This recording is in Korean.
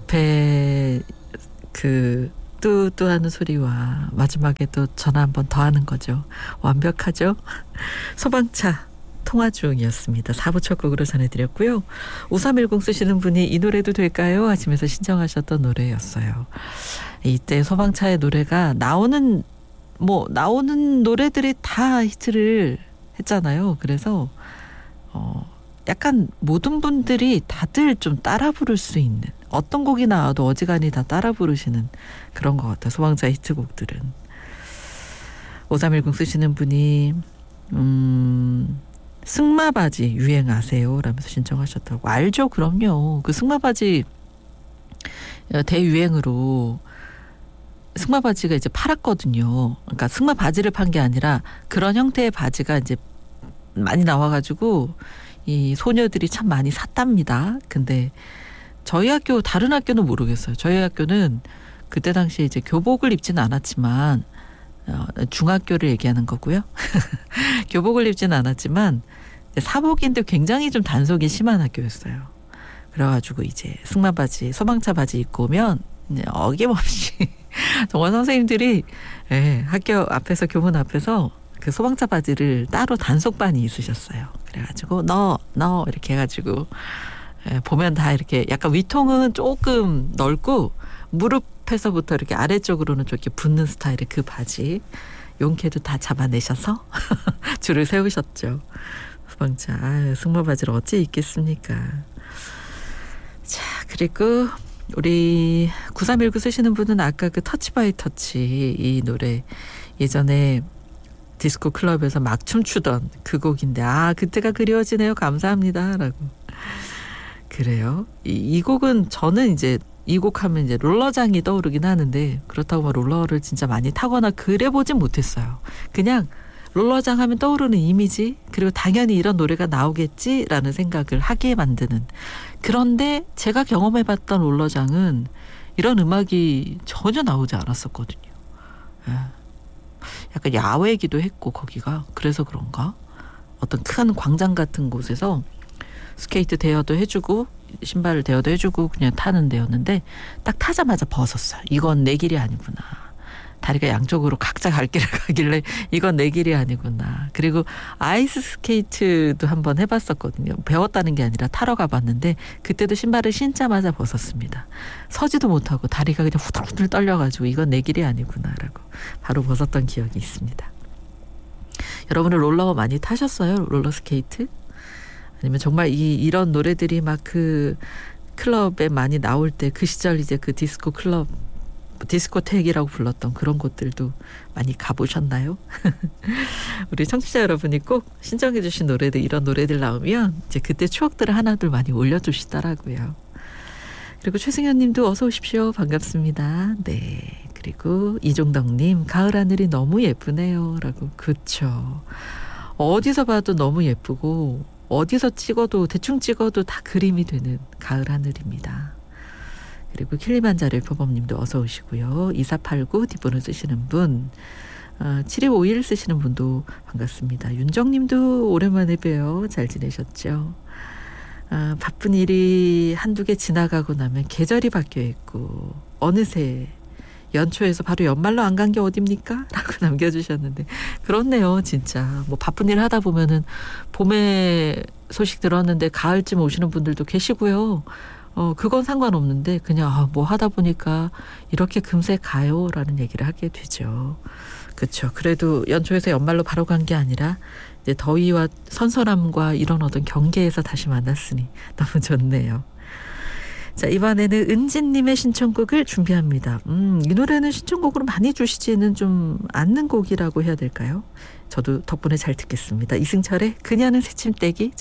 앞에 그 뚜뚜하는 소리와 마지막에 또 전화 한 번 더 하는 거죠. 완벽하죠? 소방차 통화 중이었습니다. 4부 첫 곡으로 전해드렸고요. 5310 쓰시는 분이 이 노래도 될까요? 하시면서 신청하셨던 노래였어요. 이때 소방차의 노래가 나오는 노래들이 다 히트를 했잖아요. 그래서 약간 모든 분들이 다들 좀 따라 부를 수 있는, 어떤 곡이 나와도 어지간히 다 따라 부르시는 그런 것 같아요. 소방차 히트곡들은. 5310 쓰시는 분이 승마바지 유행하세요 라면서 신청하셨다고. 알죠? 그럼요. 그 승마바지 대유행으로 승마바지가 이제 팔았거든요. 그러니까 승마바지를 판 게 아니라 그런 형태의 바지가 이제 많이 나와가지고 이 소녀들이 참 많이 샀답니다. 근데 저희 학교, 다른 학교는 모르겠어요. 저희 학교는 그때 당시에 이제 교복을 입지는 않았지만, 중학교를 얘기하는 거고요. 교복을 입지는 않았지만 사복인데 굉장히 좀 단속이 심한 학교였어요. 그래가지고 이제 승마바지, 소방차 바지 입고 오면 이제 어김없이 정말 선생님들이 학교 앞에서, 교문 앞에서 그 소방차 바지를 따로 단속반이 있으셨어요. 그래가지고 너 이렇게 해가지고 보면 다 이렇게 약간 위통은 조금 넓고 무릎에서부터 이렇게 아래쪽으로는 좀 이렇게 붙는 스타일의 그 바지, 용케도 다 잡아내셔서 줄을 세우셨죠. 소방차. 승마 바지를 어찌 입겠습니까. 자, 그리고 우리 9319 쓰시는 분은 아까 그 터치 바이 터치, 이 노래 예전에 디스코 클럽에서 막 춤추던 그 곡인데, 그때가 그리워지네요. 감사합니다. 라고. 그래요. 이 곡은 저는 이제 이 곡 하면 이제 롤러장이 떠오르긴 하는데, 그렇다고 막 롤러를 진짜 많이 타거나 그래 보진 못했어요. 그냥 롤러장 하면 떠오르는 이미지, 그리고 당연히 이런 노래가 나오겠지라는 생각을 하게 만드는. 그런데 제가 경험해봤던 롤러장은 이런 음악이 전혀 나오지 않았었거든요. 약간 야외이기도 했고 거기가. 그래서 그런가? 어떤 큰 광장 같은 곳에서 스케이트 대여도 해주고 신발을 대여도 해주고 그냥 타는 데였는데, 딱 타자마자 벗었어요. 이건 내 길이 아니구나. 다리가 양쪽으로 각자 갈 길을 가길래 이건 내 길이 아니구나. 그리고 아이스 스케이트도 한번 해봤었거든요. 배웠다는 게 아니라 타러 가봤는데 그때도 신발을 신자마자 벗었습니다. 서지도 못하고 다리가 그냥 후들후들 떨려가지고 이건 내 길이 아니구나라고 바로 벗었던 기억이 있습니다. 여러분은 롤러 많이 타셨어요? 롤러 스케이트? 아니면 정말 이런 노래들이 막 그 클럽에 많이 나올 때 그 시절 이제 그 디스코 클럽, 디스코텍이라고 불렀던 그런 곳들도 많이 가보셨나요? 우리 청취자 여러분이 꼭 신청해 주신 노래들, 이런 노래들 나오면 이제 그때 추억들을 하나둘 많이 올려주시더라고요. 그리고 최승현 님도 어서 오십시오. 반갑습니다. 네. 그리고 이종덕님, 가을 하늘이 너무 예쁘네요. 라고. 그쵸. 어디서 봐도 너무 예쁘고 어디서 찍어도, 대충 찍어도 다 그림이 되는 가을 하늘입니다. 그리고 킬리만자로 표범님도 어서 오시고요. 2489 뒷번호 쓰시는 분, 7251 쓰시는 분도 반갑습니다. 윤정님도 오랜만에 봬요. 잘 지내셨죠? 바쁜 일이 한두 개 지나가고 나면 계절이 바뀌어 있고 어느새 연초에서 바로 연말로 안 간 게 어딥니까? 라고 남겨주셨는데, 그렇네요. 진짜 뭐 바쁜 일 하다 보면은 봄에 소식 들었는데 가을쯤 오시는 분들도 계시고요. 그건 상관없는데 그냥 뭐 하다 보니까 이렇게 금세 가요 라는 얘기를 하게 되죠. 그렇죠. 그래도 연초에서 연말로 바로 간 게 아니라 이제 더위와 선선함과 이런 어떤 경계에서 다시 만났으니 너무 좋네요. 자, 이번에는 은진님의 신청곡을 준비합니다. 이 노래는 신청곡으로 많이 주시지는 좀 않는 곡이라고 해야 될까요? 저도 덕분에 잘 듣겠습니다. 이승철의 그녀는 새침대기